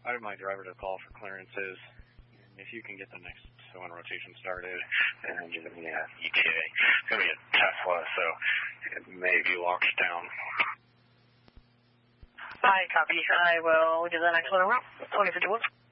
I have my driver to call for clearances. If you can get the next one rotation started, and give me an ETA. It's going to be a Tesla, so it may be locked down. Hi, copy. I will do the next one around. 2051.